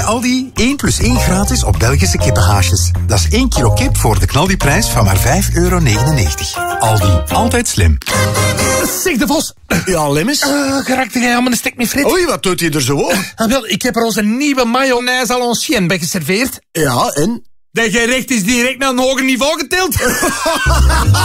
bij Aldi 1 plus 1 gratis op Belgische kippenhaasjes. Dat is 1 kilo kip voor de knaldiprijs van maar €5,99. Aldi, altijd slim. Zeg de Vos. Ja, Lemmes? Geraakte jij aan mijn stek met frit? Oei, wat doet hij er zo op? Wel, ik heb er onze nieuwe mayonaise à l'ancienne bij geserveerd. Ja, en? Dat gerecht is direct naar een hoger niveau getild.